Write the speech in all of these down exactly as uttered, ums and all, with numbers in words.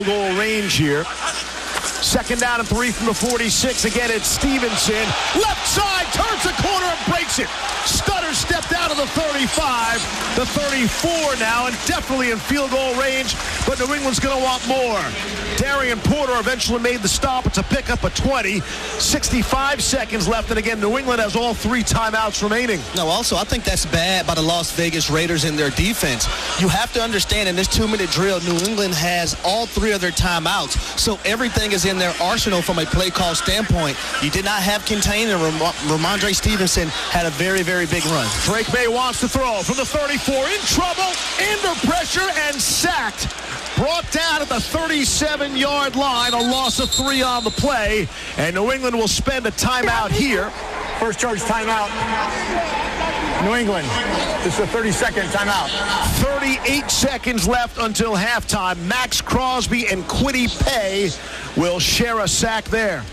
goal range here. Second down and three from the forty-six. Again, it's Stevenson. Left side, turns the corner and breaks it. Stutter stepped out of the thirty-five. The thirty-four now, and definitely in field goal range, but New England's going to want more. Darian Porter eventually made the stop. It's a pickup of twenty. sixty-five seconds left, and again, New England has all three timeouts remaining. No, also, I think that's bad by the Las Vegas Raiders and their defense. You have to understand, in this two-minute drill, New England has all three of their timeouts, so everything is in their arsenal from a play call standpoint. You did not have contain, and Ram- Ramondre Stevenson had a very, very big run. Drake May wants to throw from the thirty-four, in trouble, under pressure, and sacked. Brought down at the thirty-seven-yard line, a loss of three on the play, and New England will spend a timeout here. First charge timeout. New England. This is a thirty-second timeout. thirty-eight seconds left until halftime. Max Crosby and Kwity Paye will share a sack there.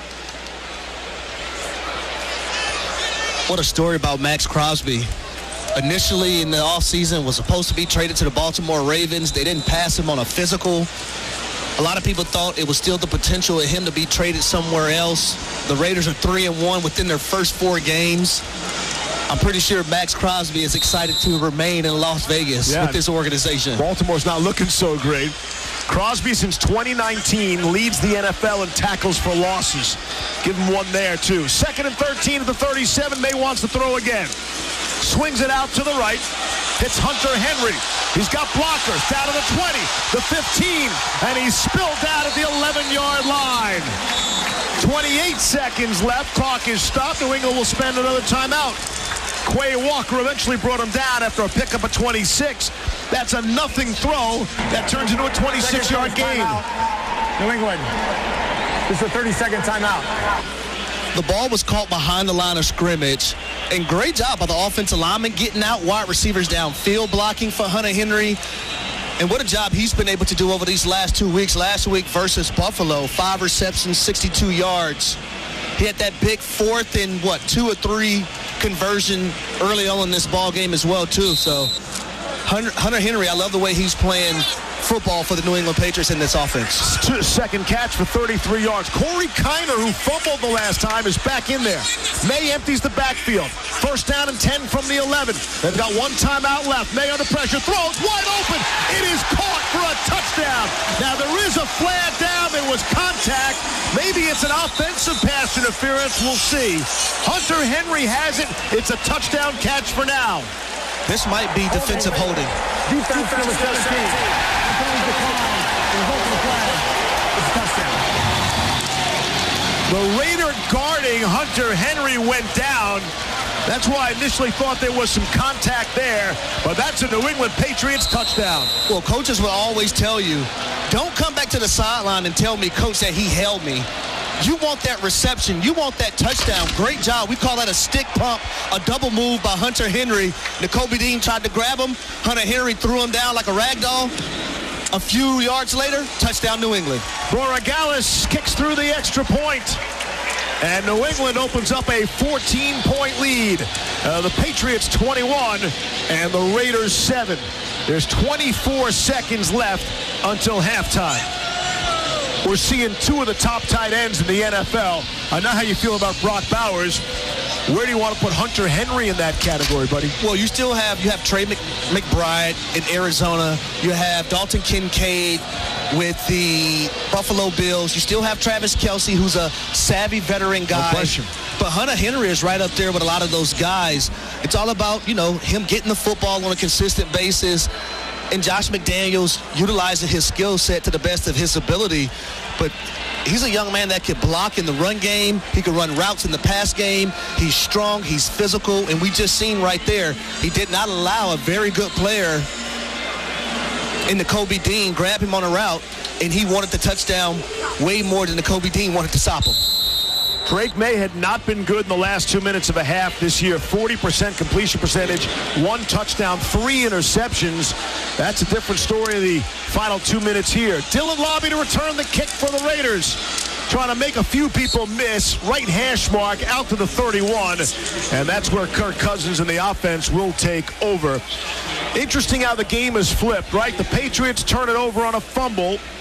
What a story about Max Crosby. Initially in the offseason was supposed to be traded to the Baltimore Ravens. They didn't pass him on a physical. A lot of people thought it was still the potential of him to be traded somewhere else. The Raiders are three and one within their first four games. I'm pretty sure Max Crosby is excited to remain in Las Vegas yeah, with this organization. Baltimore's not looking so great. Crosby, since twenty nineteen, leads the N F L in tackles for losses. Give him one there, too. Second and thirteen at the thirty-seven. May wants to throw again. Swings it out to the right. Hits Hunter Henry. He's got blockers down to the twenty, the fifteen, and he's spilled out at the eleven-yard line. twenty-eight seconds left. Clock is stopped. New England will spend another timeout. Quay Walker eventually brought him down after a pickup of twenty-six. That's a nothing throw that turns into a twenty-six-yard game. New England. This is a thirty-second timeout. The ball was caught behind the line of scrimmage, and great job by the offensive lineman getting out wide receivers downfield, blocking for Hunter Henry. And what a job he's been able to do over these last two weeks. Last week versus Buffalo, five receptions, sixty-two yards. He had that big fourth and, what, two or three conversion early on in this ball game as well, too. So Hunter, Hunter Henry, I love the way he's playing football for the New England Patriots in this offense. Second catch for thirty-three yards. Corey Kiner, who fumbled the last time, is back in there. May empties the backfield. First down and ten from the eleven. They've got one timeout left. May under pressure. Throws wide open. It is caught for a touchdown. Now, there is a flag down. There was contact. Maybe it's an offensive pass interference. We'll see. Hunter Henry has it. It's a touchdown catch for now. This might be defensive holding. Defense number seventeen. The Raider guarding Hunter Henry went down. That's why I initially thought there was some contact there, but that's a New England Patriots touchdown. Well, coaches will always tell you, don't come back to the sideline and tell me, coach, that he held me. You want that reception. You want that touchdown. Great job. We call that a stick pump, a double move by Hunter Henry. Nakobe Dean tried to grab him. Hunter Henry threw him down like a rag doll. A few yards later, touchdown New England. Borregales kicks through the extra point. And New England opens up a fourteen-point lead. Uh, the Patriots twenty-one and the Raiders seven. There's twenty-four seconds left until halftime. We're seeing two of the top tight ends in the N F L. I know how you feel about Brock Bowers. Where do you want to put Hunter Henry in that category, buddy? Well, you still have, you have Trey Mc, McBride in Arizona. You have Dalton Kincaid with the Buffalo Bills. You still have Travis Kelce, who's a savvy veteran guy. No question. But Hunter Henry is right up there with a lot of those guys. It's all about, you know, him getting the football on a consistent basis, and Josh McDaniels utilizing his skill set to the best of his ability. But he's a young man that can block in the run game. He can run routes in the pass game. He's strong. He's physical. And we just seen right there, he did not allow a very good player in Nakobe Dean grab him on a route, and he wanted the touchdown way more than Nakobe Dean wanted to stop him. Drake May had not been good in the last two minutes of a half this year. forty percent completion percentage, one touchdown, three interceptions. That's a different story of the final two minutes here. Dylan Lobby to return the kick for the Raiders. Trying to make a few people miss. Right hash mark out to the thirty-one. And that's where Kirk Cousins and the offense will take over. Interesting how the game is flipped, right? The Patriots turn it over on a fumble.